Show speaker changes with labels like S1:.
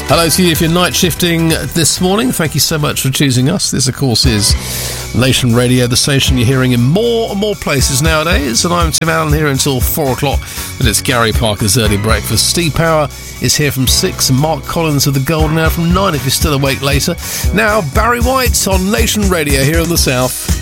S1: Hello to you if you're night shifting this morning. Thank you so much for choosing us. This, of course, is Nation Radio, the station you're hearing in more and more places nowadays. And I'm Tim Allen here until 4 o'clock. And it's Gary Parker's Early Breakfast. Steve Power is here from 6 and Mark Collins of the Golden Hour from 9 if you're still awake later. Now, Barry White on Nation Radio here in the South.